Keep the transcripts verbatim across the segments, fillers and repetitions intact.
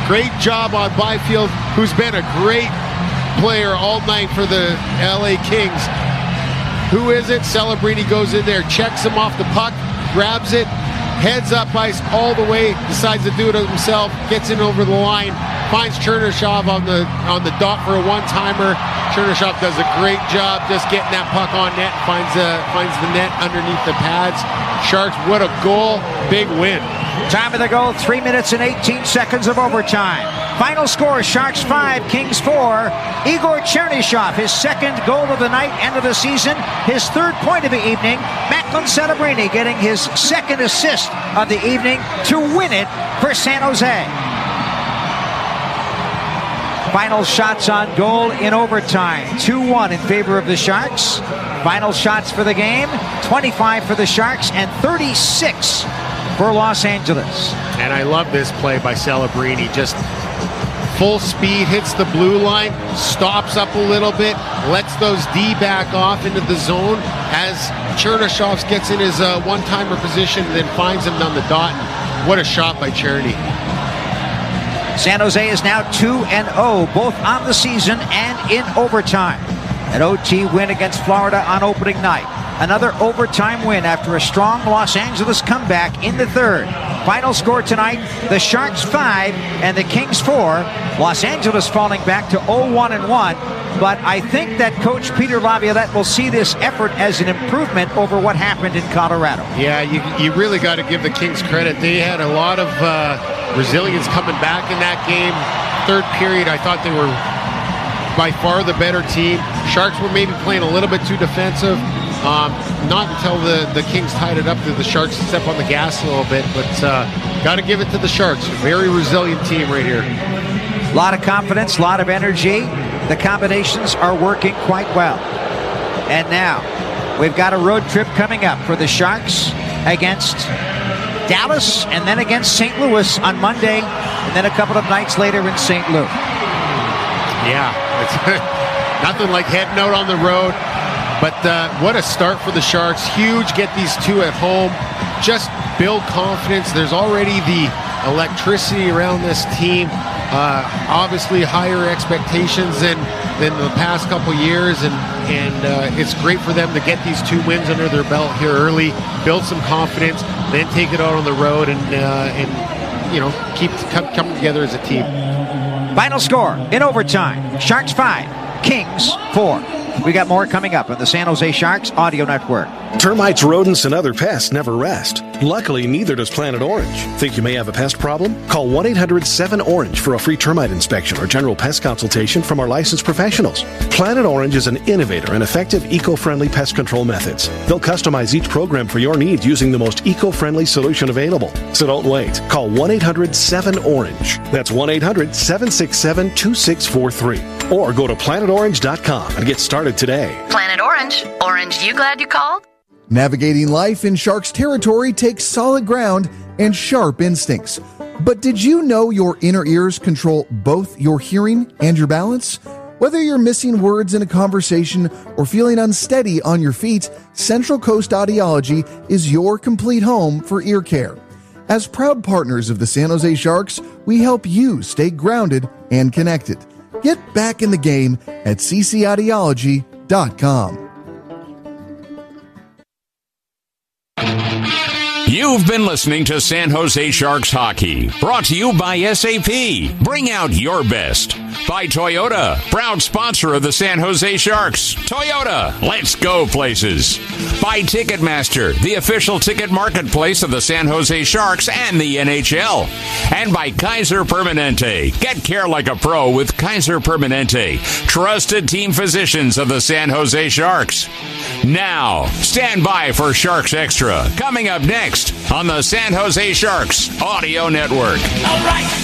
Great job on Byfield, who's been a great player all night for the L A Kings. Who is it? Celebrini goes in there, checks him off the puck, grabs it, heads up ice all the way, decides to do it himself, gets in over the line, finds Chernyshov on the on the dot for a one-timer. Chernyshov does a great job just getting that puck on net, finds uh, finds the net underneath the pads. Sharks, what a goal, big win. Time of the goal, three minutes and eighteen seconds of overtime. Final score, Sharks five, Kings four. Igor Chernyshov, his second goal of the night, end of the season, his third point of the evening. Macklin Celebrini getting his second assist of the evening to win it for San Jose. Final shots on goal in overtime, two one in favor of the Sharks. Final shots for the game, twenty-five for the Sharks and thirty-six for Los Angeles. And I love this play by Celebrini. Just full speed, hits the blue line, stops up a little bit, lets those D back off into the zone as Chernyshov gets in his uh, one-timer position and then finds him on the dot. What a shot by Cherny. San Jose is now two and oh, both on the season and in overtime. An O T win against Florida on opening night. Another overtime win after a strong Los Angeles comeback in the third. Final score tonight, the Sharks five and the Kings four. Los Angeles falling back to oh one and one. But I think that Coach Peter Laviolette will see this effort as an improvement over what happened in Colorado. Yeah, you, you really got to give the Kings credit. They had a lot of uh, resilience coming back in that game. Third period, I thought they were by far the better team. Sharks were maybe playing a little bit too defensive. Um, not until the, the Kings tied it up that the Sharks step on the gas a little bit, but uh, got to give it to the Sharks. Very resilient team right here. A lot of confidence, a lot of energy. The combinations are working quite well. And now, we've got a road trip coming up for the Sharks against Dallas and then against Saint Louis on Monday, and then a couple of nights later in Saint Louis. Yeah, it's nothing like heading out on the road. But uh, what a start for the Sharks. Huge, get these two at home. Just build confidence. There's already the electricity around this team. Uh, obviously higher expectations than, than the past couple years. And, and uh, it's great for them to get these two wins under their belt here early, build some confidence, then take it out on the road and, uh, and you know, keep come, coming together as a team. Final score in overtime, Sharks five, Kings four. We got more coming up on the San Jose Sharks Audio Network. Termites, rodents, and other pests never rest. Luckily, neither does Planet Orange. Think you may have a pest problem? Call one eight hundred seven orange for a free termite inspection or general pest consultation from our licensed professionals. Planet Orange is an innovator and effective eco-friendly pest control methods. They'll customize each program for your needs using the most eco-friendly solution available. So don't wait. Call one eight hundred seven orange. That's one eight hundred seven six seven two six four three. Or go to planet orange dot com and get started today. Planet Orange. Orange, you glad you called? Navigating life in Sharks territory takes solid ground and sharp instincts. But did you know your inner ears control both your hearing and your balance? Whether you're missing words in a conversation or feeling unsteady on your feet, Central Coast Audiology is your complete home for ear care. As proud partners of the San Jose Sharks, we help you stay grounded and connected. Get back in the game at c c audiology dot com. You've been listening to San Jose Sharks Hockey, brought to you by S A P. Bring out your best. By Toyota, proud sponsor of the San Jose Sharks. Toyota, let's go places. By Ticketmaster, the official ticket marketplace of the San Jose Sharks and the N H L. And by Kaiser Permanente. Get care like a pro with Kaiser Permanente, trusted team physicians of the San Jose Sharks. Now, stand by for Sharks Extra, coming up next on the San Jose Sharks Audio Network. All right.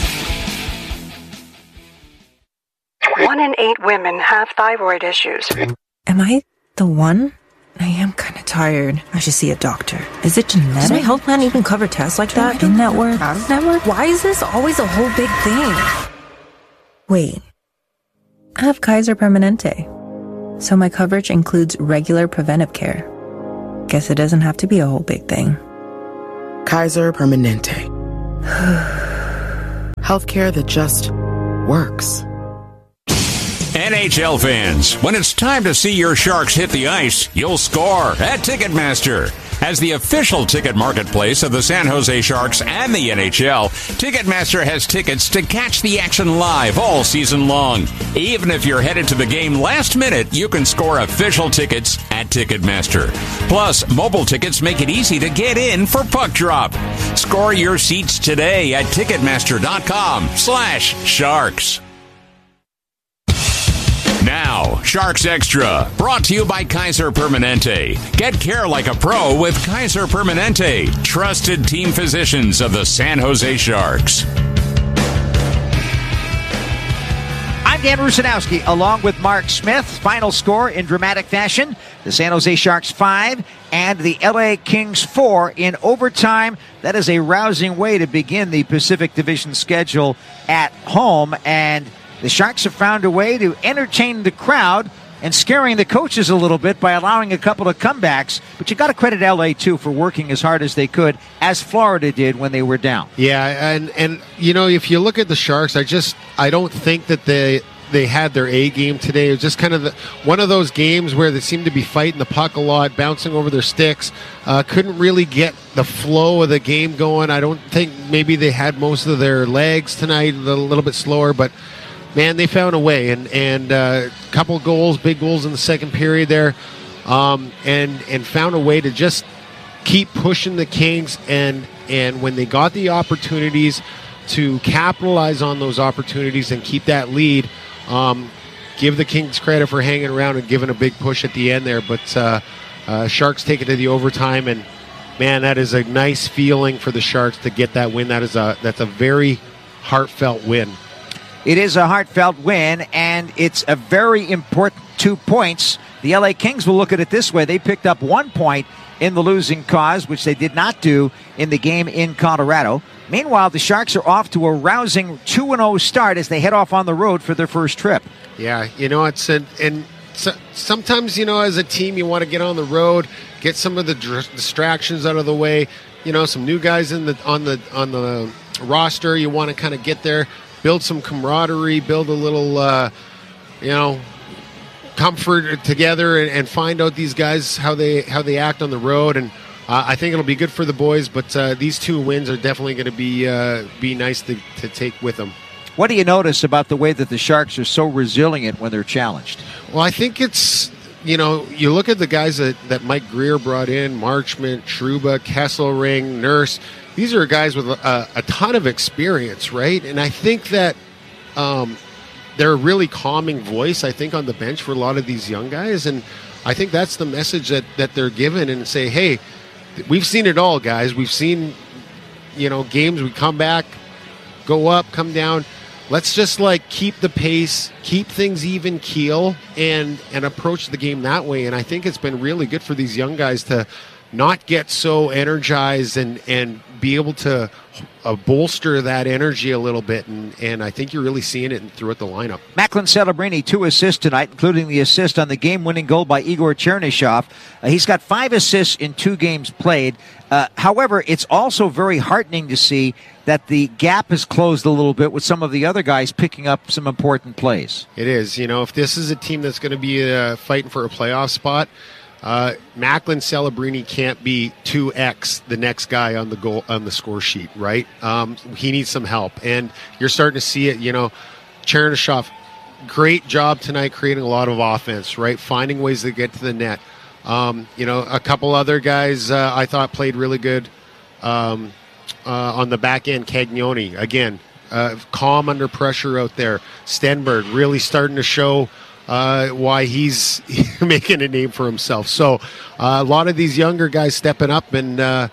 One in eight women have thyroid issues. Am I the one? I am kind of tired. I should see a doctor. Is it genetic? Does my health plan even cover tests like that? In-network? Out-of-network? Why is this always a whole big thing? Wait. I have Kaiser Permanente. So my coverage includes regular preventive care. Guess it doesn't have to be a whole big thing. Kaiser Permanente. Healthcare that just works. N H L fans, when it's time to see your Sharks hit the ice, you'll score at Ticketmaster. As the official ticket marketplace of the San Jose Sharks and the N H L, Ticketmaster has tickets to catch the action live all season long. Even if you're headed to the game last minute, you can score official tickets at Ticketmaster. Plus, mobile tickets make it easy to get in for puck drop. Score your seats today at Ticketmaster.com slash Sharks. Now, Sharks Extra, brought to you by Kaiser Permanente. Get care like a pro with Kaiser Permanente, trusted team physicians of the San Jose Sharks. I'm Dan Rusanowski, along with Mark Smith. Final score in dramatic fashion, the San Jose Sharks five and the L A Kings four in overtime. That is a rousing way to begin the Pacific Division schedule at home, and the Sharks have found a way to entertain the crowd and scaring the coaches a little bit by allowing a couple of comebacks. But you got to credit L A, too, for working as hard as they could, as Florida did when they were down. Yeah, and, and you know, if you look at the Sharks, I just I don't think that they they had their A game today. It was just kind of the, one of those games where they seemed to be fighting the puck a lot, bouncing over their sticks. Uh, couldn't really get the flow of the game going. I don't think maybe they had most of their legs tonight, a little, little bit slower, but man, they found a way, and and a uh, couple goals, big goals in the second period there, um, and and found a way to just keep pushing the Kings, and and when they got the opportunities to capitalize on those opportunities and keep that lead, um, give the Kings credit for hanging around and giving a big push at the end there. But uh, uh, Sharks take it to the overtime, and man, that is a nice feeling for the Sharks to get that win. That is a that's a very heartfelt win. It is a heartfelt win, and it's a very important two points. The L A Kings will look at it this way. They picked up one point in the losing cause, which they did not do in the game in Colorado. Meanwhile, the Sharks are off to a rousing two and oh start as they head off on the road for their first trip. Yeah, you know, it's a, and so, sometimes, you know, as a team, you want to get on the road, get some of the dr- distractions out of the way. You know, some new guys in the on the on the roster. You want to kind of get there, build some camaraderie, build a little, uh, you know, comfort together, and, and find out these guys how they how they act on the road. And uh, I think it'll be good for the boys. But uh, these two wins are definitely going to be uh, be nice to, to take with them. What do you notice about the way that the Sharks are so resilient when they're challenged? Well, I think it's, you know, you look at the guys that, that Mike Greer brought in, Marchment, Trouba, Kesselring, Nurse. These are guys with a, a ton of experience, right? And I think that um, they're a really calming voice, I think, on the bench for a lot of these young guys. And I think that's the message that, that they're given, and say, hey, we've seen it all, guys. We've seen, you know, games we come back, go up, come down. Let's just, like, keep the pace, keep things even keel, and, and approach the game that way. And I think it's been really good for these young guys to not get so energized and, and be able to uh, bolster that energy a little bit, and, and I think you're really seeing it throughout the lineup. Macklin Celebrini, two assists tonight, including the assist on the game-winning goal by Igor Chernyshov. Uh, he's got five assists in two games played. Uh, however, it's also very heartening to see that the gap has closed a little bit with some of the other guys picking up some important plays. It is. You know, if this is a team that's going to be uh, fighting for a playoff spot, Uh, Macklin Celebrini can't be two X the next guy on the goal on the score sheet, right? Um, he needs some help, and you're starting to see it. You know, Chernyshov, great job tonight, creating a lot of offense, right? Finding ways to get to the net. Um, you know, a couple other guys uh, I thought played really good um, uh, on the back end. Cagnoni, again, uh, calm under pressure out there. Stenberg really starting to show Uh, why he's making a name for himself. So uh, a lot of these younger guys stepping up, and uh,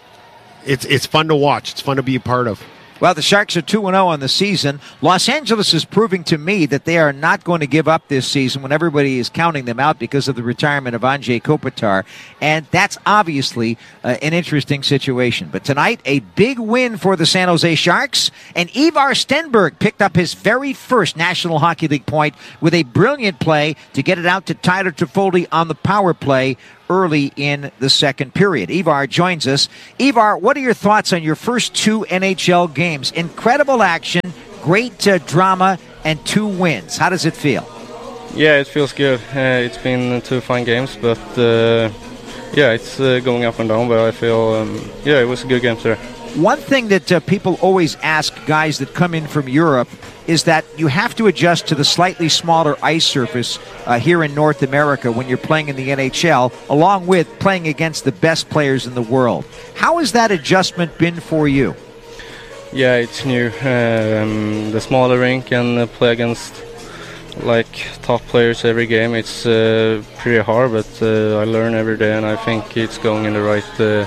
it's it's fun to watch. It's fun to be a part of. Well, the Sharks are two and oh on the season. Los Angeles is proving to me that they are not going to give up this season when everybody is counting them out because of the retirement of Anze Kopitar. And that's obviously uh, an interesting situation. But tonight, a big win for the San Jose Sharks. And Ivar Stenberg picked up his very first National Hockey League point with a brilliant play to get it out to Tyler Toffoli on the power play early in the second period. Ivar joins us. Ivar, what are your thoughts on your first two N H L games? Incredible action, great uh, drama, and two wins. How does it feel? Yeah, it feels good. Uh, it's been two fine games, but uh, yeah, it's uh, going up and down, but I feel, um, yeah, it was a good game today. One thing that uh, people always ask guys that come in from Europe is that you have to adjust to the slightly smaller ice surface uh, here in North America when you're playing in the N H L, along with playing against the best players in the world. How has that adjustment been for you? Yeah, it's new. Um, the smaller rink and uh, play against like top players every game. It's uh, pretty hard, but uh, I learn every day, and I think it's going in the right, uh,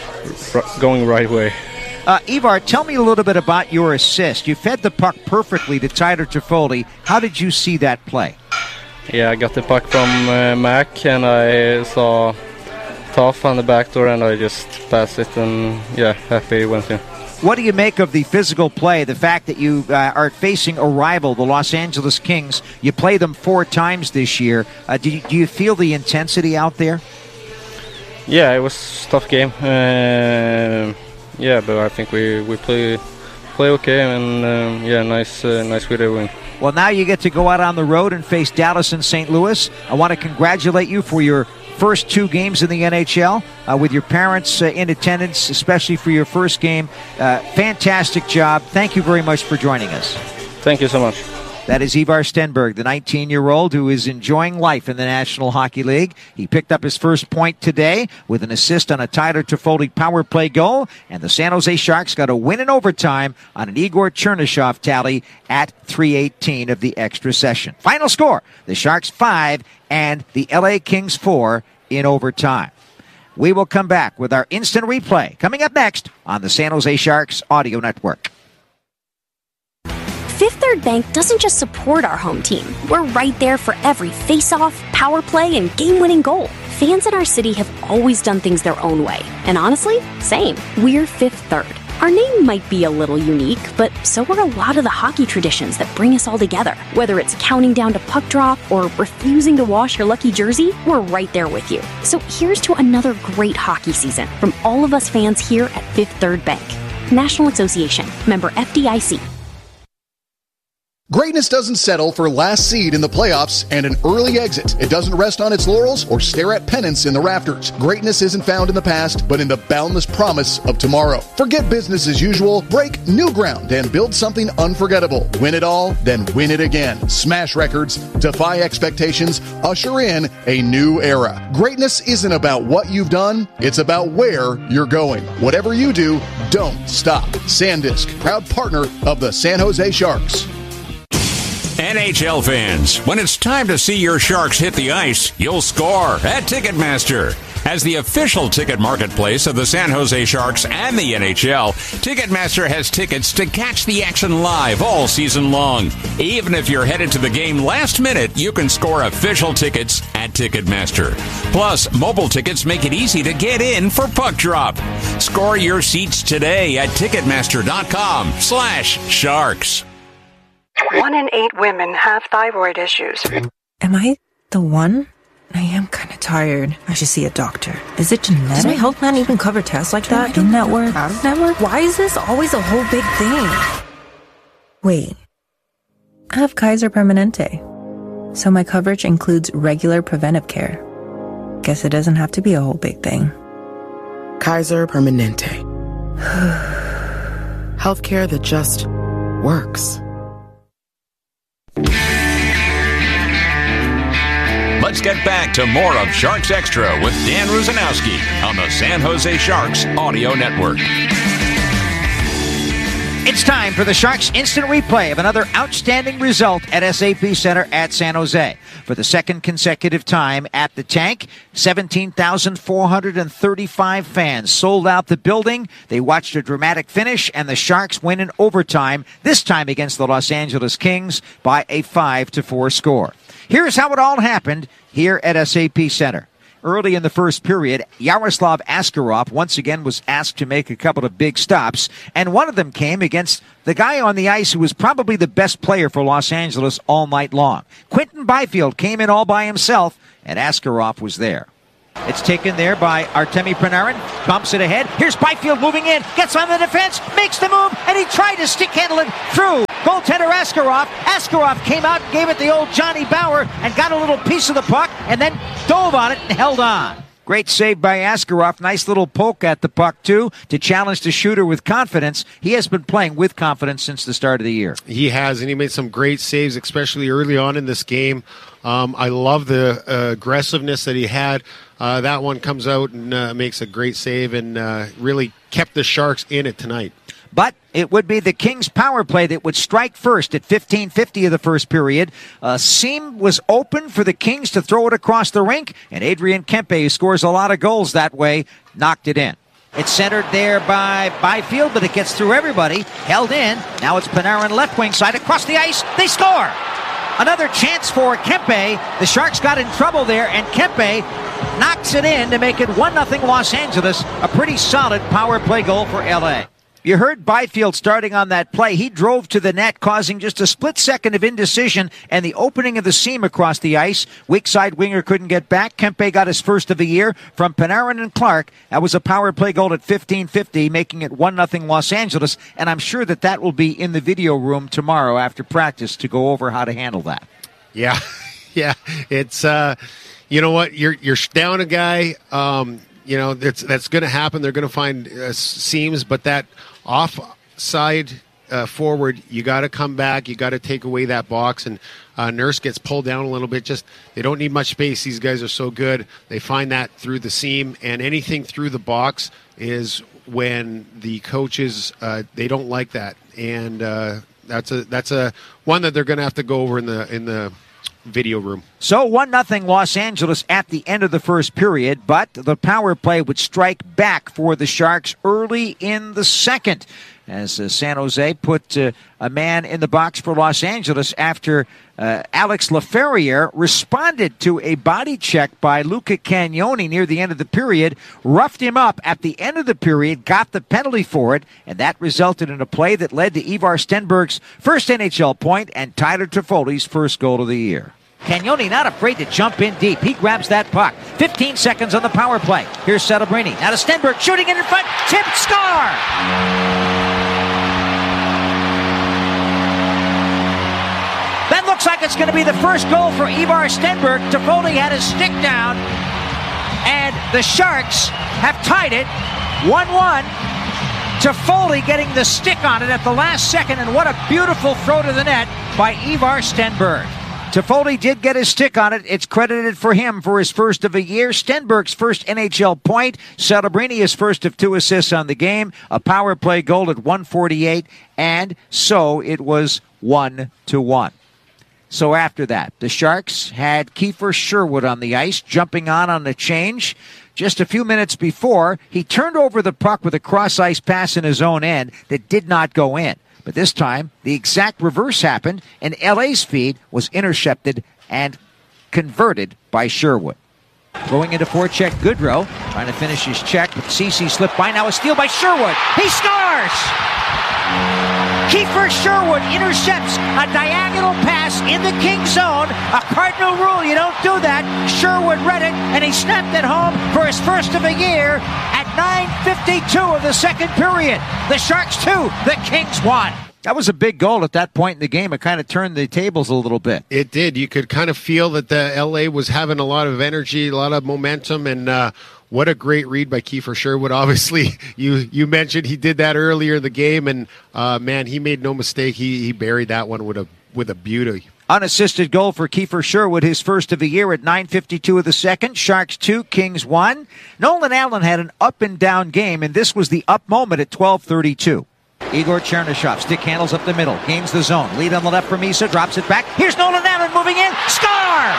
r- going right way. Uh, Ivar, tell me a little bit about your assist. You fed the puck perfectly to Tyler Toffoli. How did you see that play? Yeah, I got the puck from uh, Mac, and I saw Toff on the back door, and I just passed it, and yeah, happy it went in. What do you make of the physical play, the fact that you uh, are facing a rival, the Los Angeles Kings? You play them four times this year. Uh, do, you, do you feel the intensity out there? Yeah, it was a tough game. Uh, yeah, but I think we, we play play okay, and um, yeah, nice uh, nice way to win. Well, now you get to go out on the road and face Dallas and Saint Louis. I want to congratulate you for your first two games in the N H L uh, with your parents uh, in attendance, especially for your first game. Uh, fantastic job. Thank you very much for joining us. Thank you so much. That is Ivar Stenberg, the nineteen-year-old who is enjoying life in the National Hockey League. He picked up his first point today with an assist on a Tyler Toffoli power play goal, and the San Jose Sharks got a win in overtime on an Igor Chernyshov tally at three eighteen of the extra session. Final score, the Sharks five and the L A Kings four in overtime. We will come back with our instant replay coming up next on the San Jose Sharks Audio Network. Fifth Third Bank doesn't just support our home team. We're right there for every face-off, power play, and game-winning goal. Fans in our city have always done things their own way. And honestly, same. We're Fifth Third. Our name might be a little unique, but so are a lot of the hockey traditions that bring us all together. Whether it's counting down to puck drop or refusing to wash your lucky jersey, we're right there with you. So here's to another great hockey season from all of us fans here at Fifth Third Bank. National Association. Member F D I C. Greatness doesn't settle for last seed in the playoffs and an early exit. It doesn't rest on its laurels or stare at pennants in the rafters. Greatness isn't found in the past, but in the boundless promise of tomorrow. Forget business as usual, break new ground, and build something unforgettable. Win it all, then win it again. Smash records, defy expectations, usher in a new era. Greatness isn't about what you've done, it's about where you're going. Whatever you do, don't stop. SanDisk, proud partner of the San Jose Sharks. N H L fans, when it's time to see your Sharks hit the ice, you'll score at Ticketmaster. As the official ticket marketplace of the San Jose Sharks and the N H L, Ticketmaster has tickets to catch the action live all season long. Even if you're headed to the game last minute, you can score official tickets at Ticketmaster. Plus, mobile tickets make it easy to get in for puck drop. Score your seats today at Ticketmaster.com slash Sharks. One in eight women have thyroid issues. Am I the one? I am kind of tired. I should see a doctor. Is it genetic? Does my health plan even cover tests like that? In-network? Out-of-network? Why is this always a whole big thing? Wait. I have Kaiser Permanente. So my coverage includes regular preventive care. Guess it doesn't have to be a whole big thing. Kaiser Permanente. Healthcare that just works. Let's get back to more of Sharks Extra with Dan Rusanowski on the San Jose Sharks Audio Network. It's time for the Sharks instant replay of another outstanding result at S A P Center at San Jose. For the second consecutive time at the Tank, seventeen thousand four hundred thirty-five fans sold out the building. They watched a dramatic finish, and the Sharks win in overtime, this time against the Los Angeles Kings, by a five to four score. Here's how it all happened here at S A P Center. Early in the first period, Yaroslav Askarov once again was asked to make a couple of big stops, and one of them came against the guy on the ice who was probably the best player for Los Angeles all night long. Quinton Byfield came in all by himself, and Askarov was there. It's taken there by Artemi Panarin. Bumps it ahead. Here's Byfield moving in. Gets on the defense. Makes the move. And he tried to stick handle it through goaltender Askarov. Askarov came out and gave it the old Johnny Bauer and got a little piece of the puck and then dove on it and held on. Great save by Askarov. Nice little poke at the puck, too, to challenge the shooter with confidence. He has been playing with confidence since the start of the year. He has, and he made some great saves, especially early on in this game. Um, I love the uh, aggressiveness that he had. Uh, that one comes out and uh, makes a great save and uh, really kept the Sharks in it tonight. But it would be the Kings power play that would strike first at fifteen fifty of the first period. A seam was open for the Kings to throw it across the rink, and Adrian Kempe, who scores a lot of goals that way, knocked it in. It's centered there by Byfield, but it gets through everybody. Held in. Now it's Panarin left wing side across the ice. They score! Another chance for Kempe. The Sharks got in trouble there, and Kempe knocks it in to make it one nothing Los Angeles. A pretty solid power play goal for L A. You heard Byfield starting on that play. He drove to the net, causing just a split second of indecision and the opening of the seam across the ice. Weak side winger couldn't get back. Kempe got his first of the year from Panarin and Clark. That was a power play goal at fifteen fifty, making it one nothing Los Angeles. And I'm sure that that will be in the video room tomorrow after practice to go over how to handle that. Yeah, yeah. It's, uh, you know what, you're, you're down a guy. Um, you know, that's, that's going to happen. They're going to find uh, seams, but that offside uh, forward, you got to come back. You got to take away that box, and uh, Nurse gets pulled down a little bit. Just they don't need much space. These guys are so good. They find that through the seam, and anything through the box is when the coaches uh, they don't like that, and uh, that's a that's a one that they're going to have to go over in the in the video room. So one nothing Los Angeles at the end of the first period, but the power play would strike back for the Sharks early in the second as uh, San Jose put uh, a man in the box for Los Angeles after uh, Alex Laferriere responded to a body check by Luca Cagnoni near the end of the period, roughed him up at the end of the period, got the penalty for it, and that resulted in a play that led to Ivar Stenberg's first N H L point and Tyler Toffoli's first goal of the year. Cagnoni not afraid to jump in deep. He grabs that puck. fifteen seconds on the power play. Here's Celebrini. Now to Stenberg, shooting it in front. Tipped, score! That looks like it's going to be the first goal for Ivar Stenberg. Toffoli had his stick down, and the Sharks have tied it one one. Toffoli getting the stick on it at the last second, and what a beautiful throw to the net by Ivar Stenberg. Toffoli did get his stick on it. It's credited for him for his first of a year. Stenberg's first N H L point. Celebrini his first of two assists on the game. A power play goal at one forty-eight, and so it was one to one. So after that, the Sharks had Kiefer Sherwood on the ice, jumping on on the change. Just a few minutes before, he turned over the puck with a cross-ice pass in his own end that did not go in. But this time, the exact reverse happened, and L A's feed was intercepted and converted by Sherwood. Going into forecheck, Goodrow, trying to finish his check, but Ceci slipped by. Now a steal by Sherwood. He scores! Kiefer Sherwood intercepts a diagonal pass in the Kings zone. A cardinal rule, you don't do that. Sherwood read it, and he snapped it home for his first of the year at nine fifty-two of the second period. The Sharks two, the Kings one. That was a big goal at that point in the game. It kind of turned the tables a little bit. It did. You could kind of feel that the L A was having a lot of energy, a lot of momentum, and uh, what a great read by Kiefer Sherwood. Obviously, you you mentioned he did that earlier in the game, and uh, man, he made no mistake. He he buried that one with a with a beauty. Unassisted goal for Kiefer Sherwood, his first of the year at nine fifty-two of the second. Sharks two, Kings one. Nolan Allen had an up and down game, and this was the up moment at twelve thirty-two. Igor Chernyshov, stick handles up the middle, gains the zone. Lead on the left for Misa, drops it back. Here's Nolan Allen moving in. Score!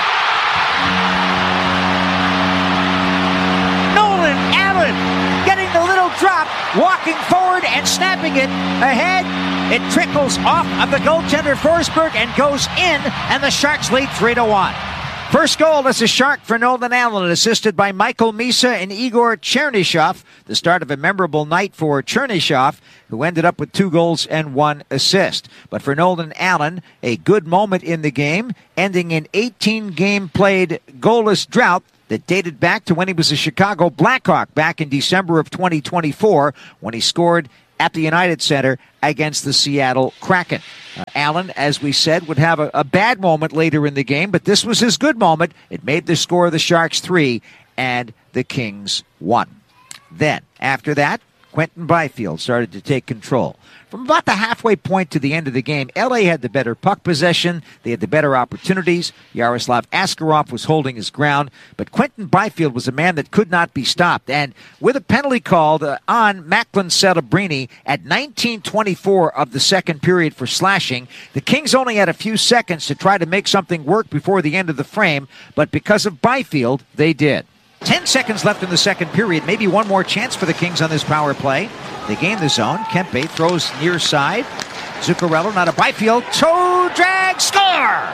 Nolan Allen getting the little drop, walking forward and snapping it ahead. It trickles off of the goaltender Forsberg and goes in, and the Sharks lead three to one. First goal as a Shark for Nolan Allen, assisted by Michael Misa and Igor Chernyshov. The start of a memorable night for Chernyshov, who ended up with two goals and one assist. But for Nolan Allen, a good moment in the game, ending an eighteen-game played goalless drought that dated back to when he was a Chicago Blackhawk back in December of twenty twenty-four when he scored at the United Center against the Seattle Kraken. Uh, Allen, as we said, would have a, a bad moment later in the game, but this was his good moment. It made the score of the Sharks three and the Kings one. Then, after that, Quentin Byfield started to take control. From about the halfway point to the end of the game, L A had the better puck possession. They had the better opportunities. Yaroslav Askarov was holding his ground. But Quentin Byfield was a man that could not be stopped. And with a penalty called uh, on Macklin Celebrini at nineteen twenty-four of the second period for slashing, the Kings only had a few seconds to try to make something work before the end of the frame. But because of Byfield, they did. Ten seconds left in the second period. Maybe one more chance for the Kings on this power play. They gain the zone. Kempe throws near side. Zuccarello, not a Byfield. Toe drag, score!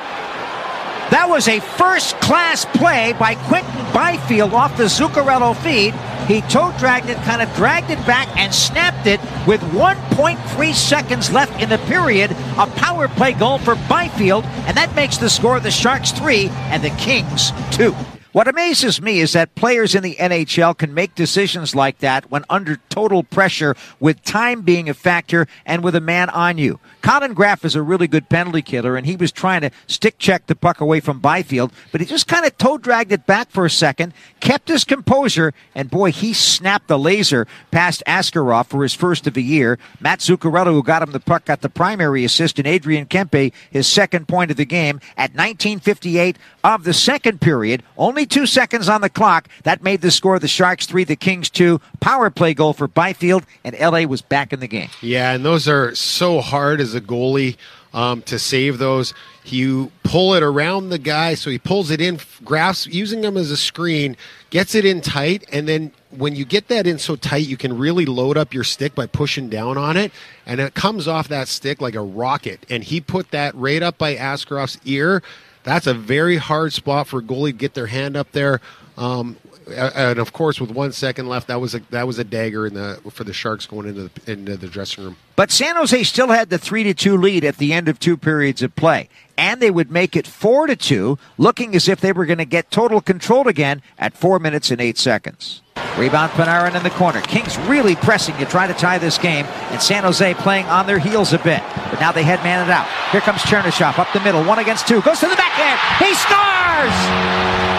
That was a first-class play by Quentin Byfield off the Zuccarello feed. He toe dragged it, kind of dragged it back, and snapped it with one point three seconds left in the period. A power play goal for Byfield, and that makes the score of the Sharks three and the Kings two. What amazes me is that players in the N H L can make decisions like that when under total pressure, with time being a factor and with a man on you. Colin Graff is a really good penalty killer, and he was trying to stick check the puck away from Byfield, but he just kind of toe dragged it back for a second, kept his composure, and boy, he snapped the laser past Askarov for his first of the year. Matt Zuccarello, who got him the puck, got the primary assist, and Adrian Kempe, his second point of the game at nineteen fifty-eight of the second period. Only two seconds on the clock. That made the score of the Sharks three, the Kings two. Power play goal for Byfield, and L A was back in the game. Yeah, and those are so hard as a goalie um, to save those. You pull it around the guy, so he pulls it in, grasps, using them as a screen, gets it in tight, and then when you get that in so tight, you can really load up your stick by pushing down on it, and it comes off that stick like a rocket, and he put that right up by Askarov's ear. That's a very hard spot for a goalie to get their hand up there. Um, and of course, with one second left, that was a that was a dagger in the for the Sharks going into the into the dressing room. But San Jose still had the three to two lead at the end of two periods of play, and they would make it four to two, looking as if they were going to get total control again at four minutes and eight seconds. Rebound Panarin in the corner. Kings really pressing to try to tie this game, and San Jose playing on their heels a bit. But now they headman it out. Here comes Chernyshov up the middle, one against two. Goes to the backhand. He scores!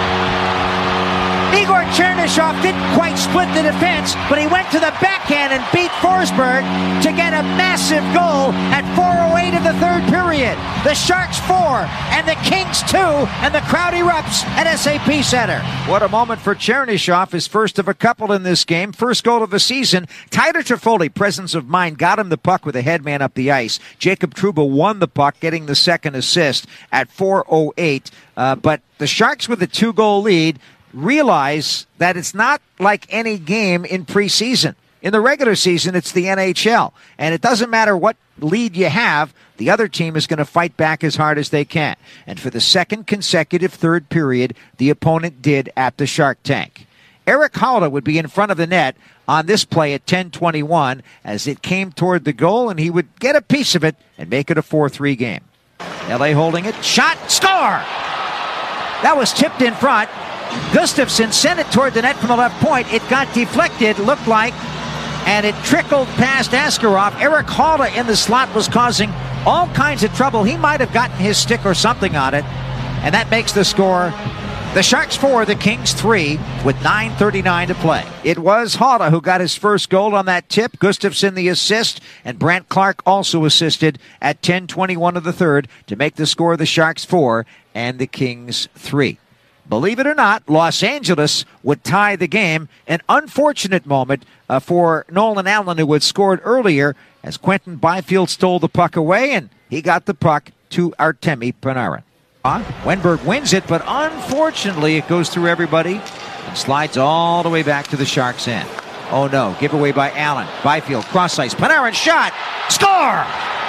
Igor Chernyshov didn't quite split the defense, but he went to the backhand and beat Forsberg to get a massive goal at four oh eight of the third period. The Sharks four and the Kings two, and the crowd erupts at S A P Center. What a moment for Chernyshov, his first of a couple in this game. First goal of the season. Tyler Toffoli, presence of mind, got him the puck with a headman up the ice. Jacob Trouba won the puck, getting the second assist at four oh eight. Uh, but the Sharks with a two-goal lead realize that it's not like any game in preseason. In the regular season, it's the N H L, and it doesn't matter what lead you have, the other team is going to fight back as hard as they can. And for the second consecutive third period, the opponent did at the Shark Tank. Erik Haula would be in front of the net on this play at ten twenty-one as it came toward the goal, and he would get a piece of it and make it a four three game. L A holding it, shot, score! That was tipped in front. Gustafsson sent it toward the net from the left point. It got deflected, looked like, and it trickled past Askarov. Erik Haula in the slot was causing all kinds of trouble. He might have gotten his stick or something on it, and that makes the score the Sharks four, the Kings three, with nine thirty-nine to play. It was Haula who got his first goal on that tip. Gustafsson the assist, and Brandt Clark also assisted at ten twenty-one of the third to make the score the Sharks four and the Kings three. Believe it or not, Los Angeles would tie the game. An unfortunate moment uh, for Nolan Allen, who had scored earlier, as Quentin Byfield stole the puck away, and he got the puck to Artemi Panarin. Uh, Wenberg wins it, but unfortunately it goes through everybody and slides all the way back to the Sharks' end. Oh no, giveaway by Allen. Byfield, cross ice, Panarin shot, score!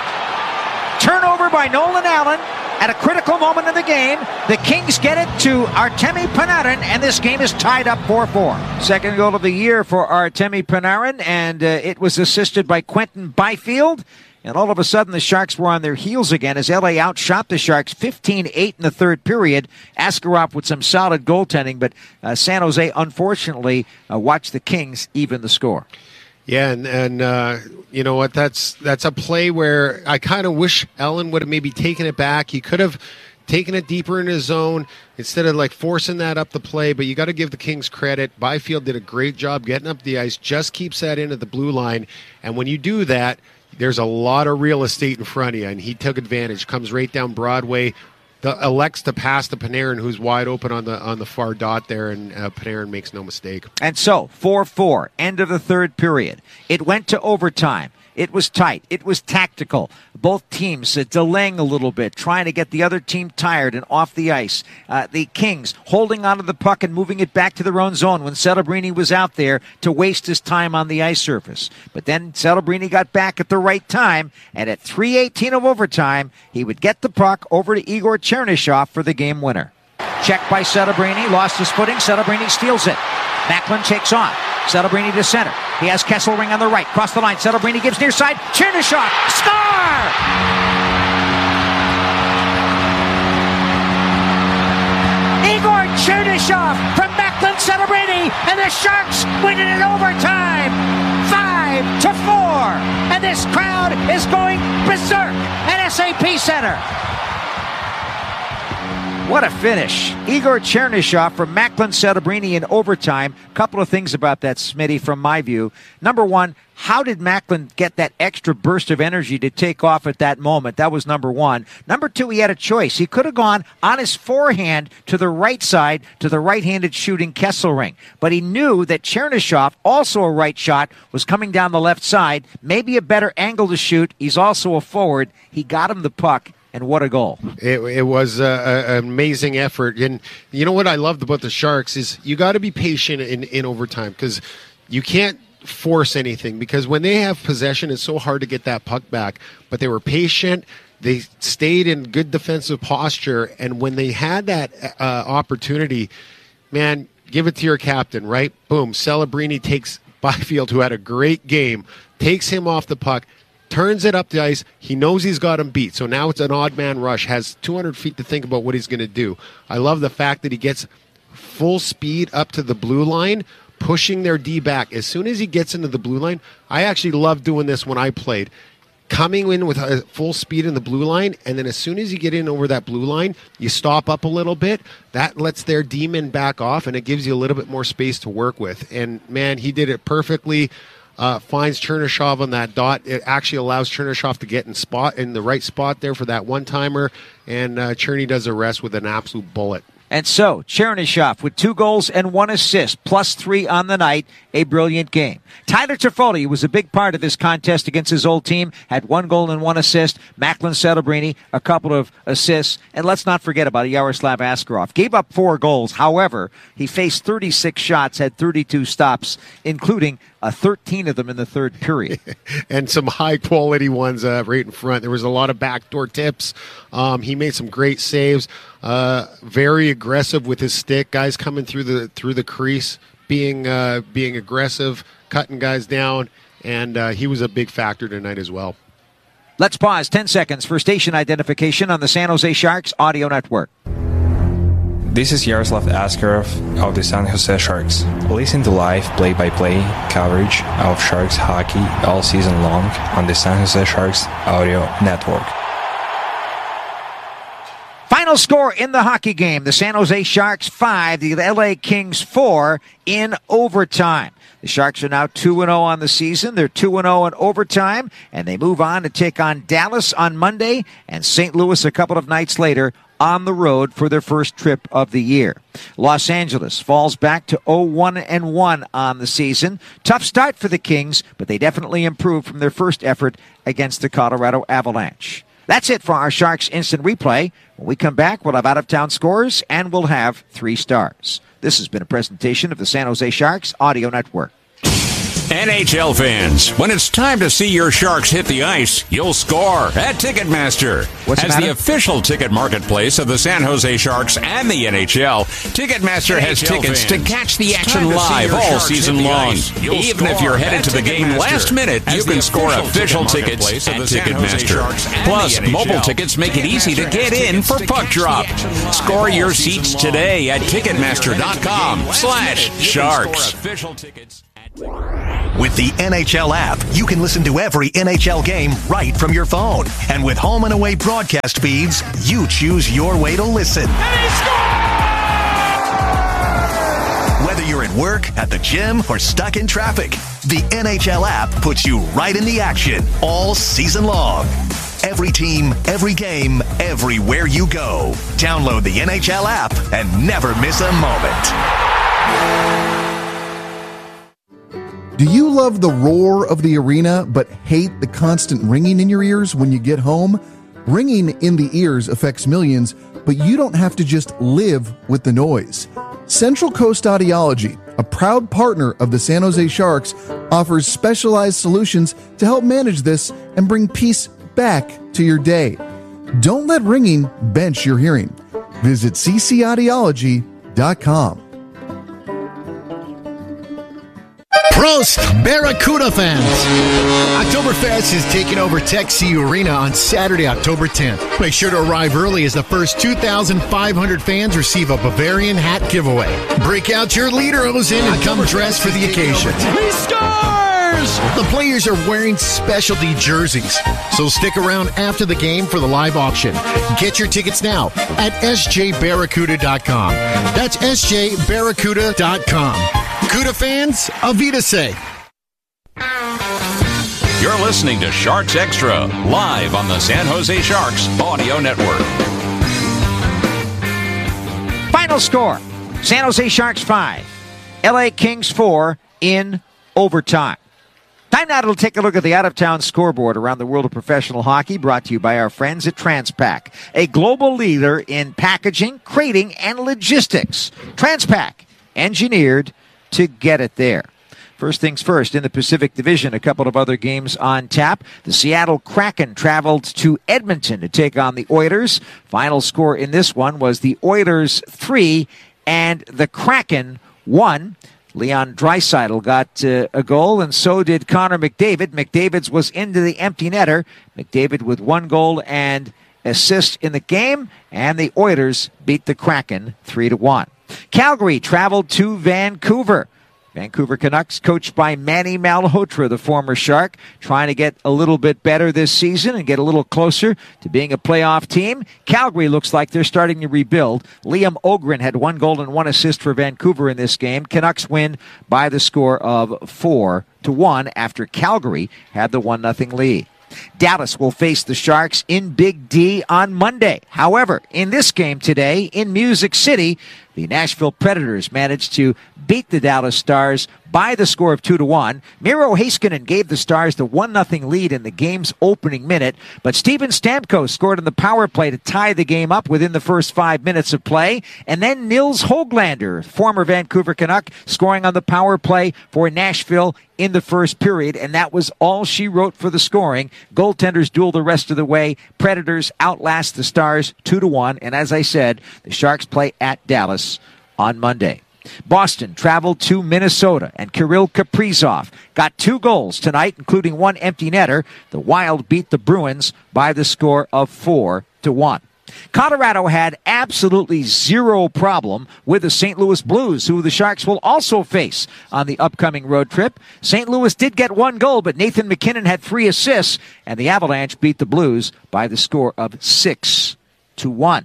Turnover by Nolan Allen. At a critical moment in the game, the Kings get it to Artemi Panarin, and this game is tied up four four. Second goal of the year for Artemi Panarin, and uh, it was assisted by Quentin Byfield. And all of a sudden, the Sharks were on their heels again as L A outshot the Sharks fifteen eight in the third period. Askarov with some solid goaltending, but uh, San Jose, unfortunately, uh, watched the Kings even the score. Yeah, and, and uh, you know what? That's that's a play where I kind of wish Ellen would have maybe taken it back. He could have taken it deeper in his zone instead of like forcing that up the play. But you got to give the Kings credit. Byfield did a great job getting up the ice, just keeps that into the blue line. And when you do that, there's a lot of real estate in front of you, and he took advantage. Comes right down Broadway, the, elects to pass to Panarin, who's wide open on the on the far dot there, and uh, Panarin makes no mistake. And so, four four, end of the third period. It went to overtime. It was tight. It was tactical. Both teams uh, delaying a little bit, trying to get the other team tired and off the ice. Uh, the Kings holding onto the puck and moving it back to their own zone when Celebrini was out there to waste his time on the ice surface. But then Celebrini got back at the right time, and at three eighteen of overtime, he would get the puck over to Igor Chernyshov for the game winner. Check by Celebrini, lost his footing. Celebrini steals it. Macklin takes on. Celebrini to center. He has Kesselring on the right. Cross the line. Celebrini gives near side. Chernyshov. Score! Igor Chernyshov from Macklin Celebrini. And the Sharks win it in overtime. Five to four. And this crowd is going berserk at S A P Center. What a finish. Igor Chernyshov from Macklin Celebrini in overtime. Couple of things about that, Smitty, from my view. Number one, how did Macklin get that extra burst of energy to take off at that moment? That was number one. Number two, he had a choice. He could have gone on his forehand to the right side to the right-handed shooting Kesselring. But he knew that Chernyshov, also a right shot, was coming down the left side. Maybe a better angle to shoot. He's also a forward. He got him the puck. And what a goal. It, it was an amazing effort. And you know what I loved about the Sharks is you got to be patient in, in overtime because you can't force anything because when they have possession, it's so hard to get that puck back. But they were patient. They stayed in good defensive posture. And when they had that uh, opportunity, man, give it to your captain, right? Boom. Celebrini takes Byfield, who had a great game, takes him off the puck, turns it up the ice. He knows he's got him beat. So now it's an odd man rush. Has two hundred feet to think about what he's going to do. I love the fact that he gets full speed up to the blue line, pushing their D back. As soon as he gets into the blue line, I actually love doing this when I played. Coming in with a full speed in the blue line, and then as soon as you get in over that blue line, you stop up a little bit. That lets their D-men back off, and it gives you a little bit more space to work with. And, man, he did it perfectly. Uh, finds Chernyshov on that dot. It actually allows Chernyshov to get in spot in the right spot there for that one-timer, and uh, Cherny does the rest with an absolute bullet. And so, Chernyshov with two goals and one assist, plus three on the night, a brilliant game. Tyler Toffoli was a big part of this contest against his old team, had one goal and one assist. Macklin Celebrini, a couple of assists. And let's not forget about Yaroslav Askarov. Gave up four goals. However, he faced thirty-six shots, had thirty-two stops, including uh, thirteen of them in the third period. And some high-quality ones uh, right in front. There was a lot of backdoor tips. Um, he made some great saves. Uh, very aggressive with his stick. Guys coming through the through the crease, being uh, being aggressive, cutting guys down, and uh, he was a big factor tonight as well. Let's pause ten seconds for station identification on the San Jose Sharks Audio Network. This is Yaroslav Askarov of the San Jose Sharks. Listen to live play-by-play coverage of Sharks hockey all season long on the San Jose Sharks Audio Network. Final score in the hockey game. The San Jose Sharks five, the L A Kings four in overtime. The Sharks are now two and oh on the season. They're two and oh in overtime, and they move on to take on Dallas on Monday and Saint Louis a couple of nights later on the road for their first trip of the year. Los Angeles falls back to oh one and one on the season. Tough start for the Kings, but they definitely improved from their first effort against the Colorado Avalanche. That's it for our Sharks Instant Replay. When we come back, we'll have out-of-town scores, and we'll have three stars. This has been a presentation of the San Jose Sharks Audio Network. N H L fans, when it's time to see your Sharks hit the ice, you'll score at Ticketmaster. What's As the, the official ticket marketplace of the San Jose Sharks and the N H L, Ticketmaster N H L has tickets fans, to catch the it's action time to see live your all Sharks season hit the long. ice. You'll Even if you're score headed at to the game Ticketmaster. last minute, As you the can score official official ticket tickets marketplace at of the San Jose Sharks Ticketmaster. and Plus, the N H L. mobile tickets make it easy to get in for puck drop. Score your seats today at Ticketmaster dot com slash Sharks. With the N H L app, you can listen to every N H L game right from your phone. And with home and away broadcast feeds, you choose your way to listen. Whether you're at work, at the gym, or stuck in traffic, the N H L app puts you right in the action all season long. Every team, every game, everywhere you go. Download the N H L app and never miss a moment. Do you love the roar of the arena but hate the constant ringing in your ears when you get home? Ringing in the ears affects millions, but you don't have to just live with the noise. Central Coast Audiology, a proud partner of the San Jose Sharks, offers specialized solutions to help manage this and bring peace back to your day. Don't let ringing bench your hearing. Visit c c audiology dot com. Prost, Barracuda fans! Oktoberfest is taking over Tech C Arena on Saturday, October tenth. Make sure to arrive early as the first two thousand five hundred fans receive a Bavarian hat giveaway. Break out your lederhosen and come dressed for the occasion. He scores! The players are wearing specialty jerseys, so stick around after the game for the live auction. Get your tickets now at s j barracuda dot com. That's s j barracuda dot com. Cuda fans, Avita say. You're listening to Sharks Extra, live on the San Jose Sharks Audio Network. Final score, San Jose Sharks five, L A Kings four in overtime. Time now to take a look at the out-of-town scoreboard around the world of professional hockey, brought to you by our friends at Transpac, a global leader in packaging, crating, and logistics. Transpac, engineered to get it there. First things first, in the Pacific Division, a couple of other games on tap. The Seattle Kraken traveled to Edmonton to take on the Oilers. Final score in this one was the Oilers three and the Kraken one. Leon Draisaitl got uh, a goal, and so did Connor McDavid. McDavid's was into the empty netter. McDavid with one goal and assist in the game, and the Oilers beat the Kraken three to one. Calgary traveled to Vancouver. Vancouver Canucks, coached by Manny Malhotra, the former Shark, trying to get a little bit better this season and get a little closer to being a playoff team. Calgary looks like they're starting to rebuild. Liam Ogren had one goal and one assist for Vancouver in this game. Canucks win by the score of four to one after Calgary had the one nothing lead. Dallas will face the Sharks in Big D on Monday. However, in this game today in Music City, the Nashville Predators managed to beat the Dallas Stars by the score of two to one. Miro Heiskanen gave the Stars the one nothing lead in the game's opening minute, but Steven Stamkos scored on the power play to tie the game up within the first five minutes of play, and then Nils Höglander, former Vancouver Canuck, scoring on the power play for Nashville in the first period, and that was all she wrote for the scoring. Goaltenders duel the rest of the way. Predators outlast the Stars two to one, and as I said, the Sharks play at Dallas on Monday. Boston traveled to Minnesota, and Kirill Kaprizov got two goals tonight, including one empty netter. The Wild beat the Bruins by the score of four to one. Colorado had absolutely zero problem with the Saint Louis Blues, who the Sharks will also face on the upcoming road trip. Saint Louis did get one goal, but Nathan MacKinnon had three assists, and the Avalanche beat the Blues by the score of six to one.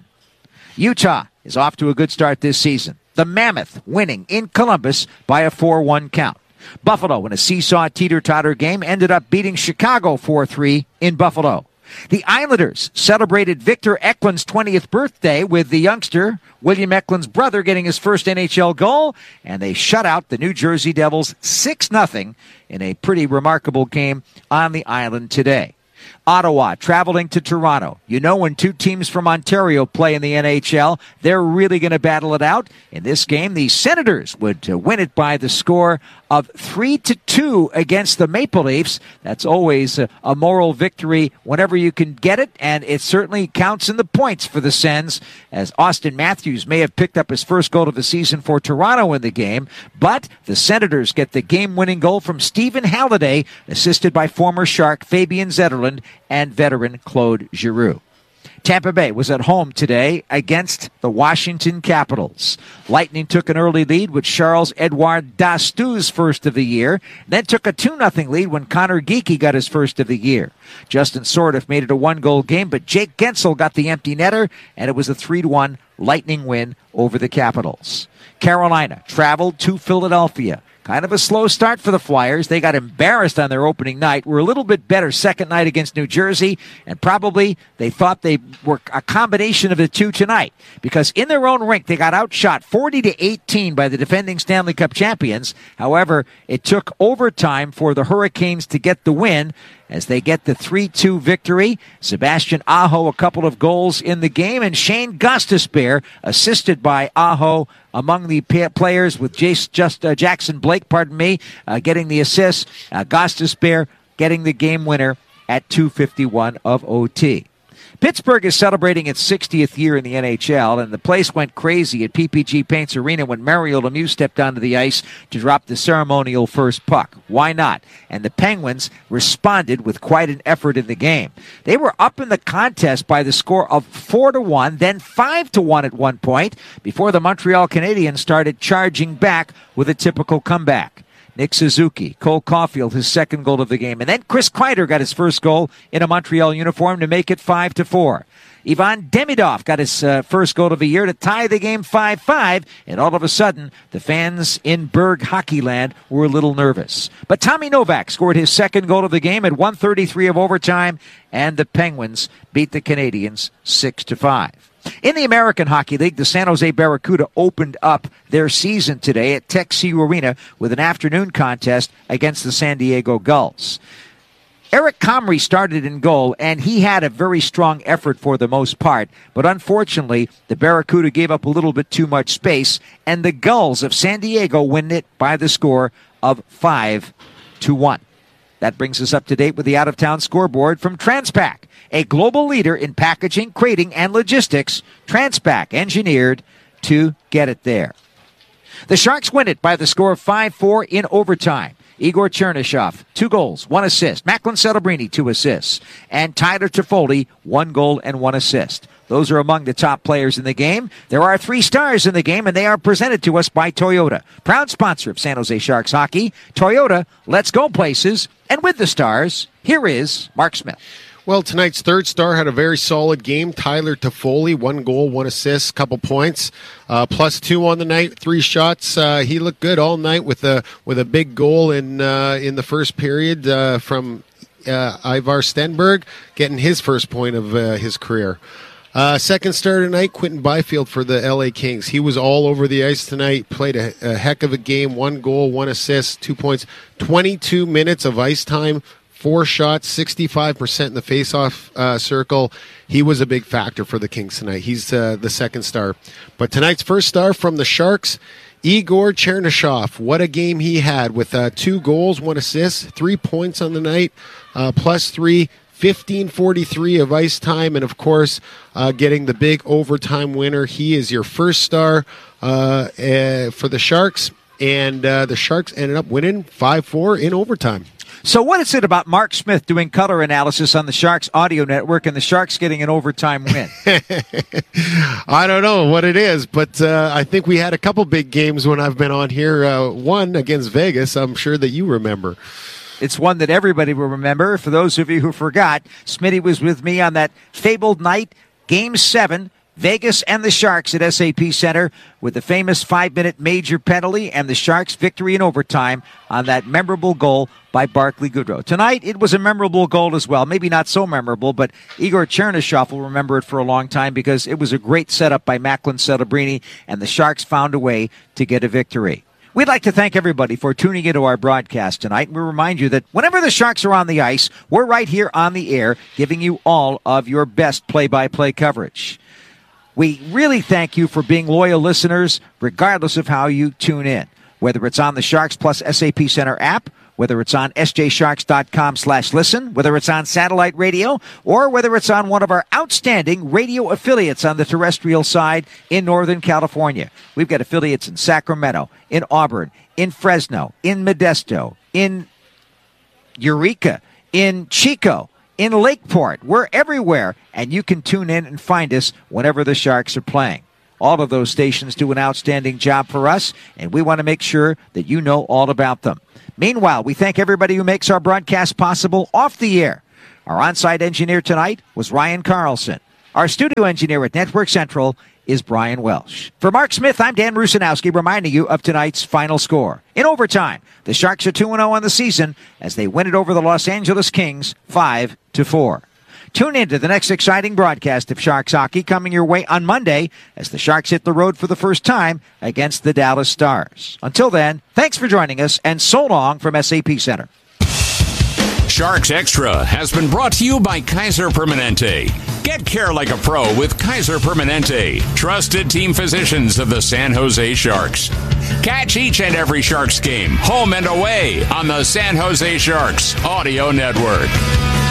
Utah is off to a good start this season. The Mammoth winning in Columbus by a four one count. Buffalo, in a seesaw teeter-totter game, ended up beating Chicago four three in Buffalo. The Islanders celebrated Victor Eklund's twentieth birthday with the youngster, William Eklund's brother, getting his first N H L goal, and they shut out the New Jersey Devils six nothing in a pretty remarkable game on the island today. Ottawa traveling to Toronto. You know, when two teams from Ontario play in the N H L, they're really going to battle it out. In this game, the Senators would uh, win it by the score of three to two against the Maple Leafs. That's always a, a moral victory whenever you can get it, and it certainly counts in the points for the Sens, as Austin Matthews may have picked up his first goal of the season for Toronto in the game, but the Senators get the game-winning goal from Stephen Halliday, assisted by former Shark Fabian Zetterlund and veteran Claude Giroux. Tampa Bay was at home today against the Washington Capitals. Lightning took an early lead with Charles-Edouard Dastu's first of the year, then took a two nothing lead when Connor Geekie got his first of the year. Justin Sourdif made it a one-goal game, but Jake Gensel got the empty netter, and it was a three to one Lightning win over the Capitals. Carolina traveled to Philadelphia. Kind of a slow start for the Flyers. They got embarrassed on their opening night. Were a little bit better second night against New Jersey, and probably they thought they were a combination of the two tonight, because in their own rink they got outshot forty to eighteen by the defending Stanley Cup champions. However, it took overtime for the Hurricanes to get the win, as they get the three two victory. Sebastian Aho, a couple of goals in the game, and Shane Gostisbehere, assisted by Aho, among the players, with Jace, just uh, Jackson Blake, pardon me, uh, getting the assist. Uh, Gostisbehere getting the game winner at two fifty-one of O T. Pittsburgh is celebrating its sixtieth year in the N H L, and the place went crazy at P P G Paints Arena when Mario Lemieux stepped onto the ice to drop the ceremonial first puck. Why not? And the Penguins responded with quite an effort in the game. They were up in the contest by the score of four to one, then five to one at one point, before the Montreal Canadiens started charging back with a typical comeback. Nick Suzuki, Cole Caulfield, his second goal of the game. And then Chris Kreider got his first goal in a Montreal uniform to make it five to four. Ivan Demidov got his uh, first goal of the year to tie the game five five. And all of a sudden, the fans in Berg Hockeyland were a little nervous. But Tommy Novak scored his second goal of the game at one thirty-three of overtime. And the Penguins beat the Canadiens six to five. In the American Hockey League, the San Jose Barracuda opened up their season today at Tech C U Arena with an afternoon contest against the San Diego Gulls. Eric Comrie started in goal, and he had a very strong effort for the most part, but unfortunately, the Barracuda gave up a little bit too much space, and the Gulls of San Diego win it by the score of five to one. That brings us up to date with the out-of-town scoreboard from Transpac, a global leader in packaging, crating, and logistics. Transpac, engineered to get it there. The Sharks win it by the score of five four in overtime. Igor Chernyshov, two goals, one assist. Macklin Celebrini, two assists. And Tyler Toffoli, one goal and one assist. Those are among the top players in the game. There are three stars in the game, and they are presented to us by Toyota, proud sponsor of San Jose Sharks hockey. Toyota, let's go places. And with the stars, here is Mark Smith. Well, tonight's third star had a very solid game. Tyler Toffoli, one goal, one assist, couple points, uh, plus two on the night, three shots. Uh, he looked good all night with a with a big goal in uh, in the first period uh, from uh, Ivar Stenberg, getting his first point of uh, his career. Uh, second star tonight, Quentin Byfield for the L A Kings. He was all over the ice tonight, played a, a heck of a game, one goal, one assist, two points, twenty-two minutes of ice time. Four shots, sixty-five percent in the face-off uh, circle. He was a big factor for the Kings tonight. He's uh, the second star. But tonight's first star from the Sharks, Igor Chernyshov. What a game he had with uh, two goals, one assist, three points on the night, uh, plus three, fifteen forty-three of ice time, and, of course, uh, getting the big overtime winner. He is your first star uh, uh, for the Sharks, and uh, the Sharks ended up winning five four in overtime. So what is it about Mark Smith doing color analysis on the Sharks audio network and the Sharks getting an overtime win? I don't know what it is, but uh, I think we had a couple big games when I've been on here. Uh, one against Vegas, I'm sure that you remember. It's one that everybody will remember. For those of you who forgot, Smitty was with me on that fabled night, Game seven, Vegas and the Sharks at S A P Center, with the famous five-minute major penalty and the Sharks' victory in overtime on that memorable goal by Barclay Goodrow. Tonight, it was a memorable goal as well. Maybe not so memorable, but Igor Chernyshov will remember it for a long time because it was a great setup by Macklin Celebrini, and the Sharks found a way to get a victory. We'd like to thank everybody for tuning into our broadcast tonight. We remind you that whenever the Sharks are on the ice, we're right here on the air giving you all of your best play-by-play coverage. We really thank you for being loyal listeners, regardless of how you tune in. Whether it's on the Sharks Plus S A P Center app, whether it's on S J Sharks dot com slash listen, whether it's on satellite radio, or whether it's on one of our outstanding radio affiliates on the terrestrial side in Northern California. We've got affiliates in Sacramento, in Auburn, in Fresno, in Modesto, in Eureka, in Chico, in Lakeport. We're everywhere, and you can tune in and find us whenever the Sharks are playing. All of those stations do an outstanding job for us, and we want to make sure that you know all about them. Meanwhile, we thank everybody who makes our broadcast possible off the air. Our on-site engineer tonight was Ryan Carlson. Our studio engineer at Network Central is Brian Welsh. For Mark Smith, I'm Dan Rusanowski, reminding you of tonight's final score. In overtime, the Sharks are two and oh on the season as they win it over the Los Angeles Kings five to four. Tune in to the next exciting broadcast of Sharks hockey coming your way on Monday as the Sharks hit the road for the first time against the Dallas Stars. Until then, thanks for joining us, and so long from S A P Center. Sharks Extra has been brought to you by Kaiser Permanente. Get care like a pro with Kaiser Permanente, trusted team physicians of the San Jose Sharks. Catch each and every Sharks game, home and away, on the San Jose Sharks Audio Network.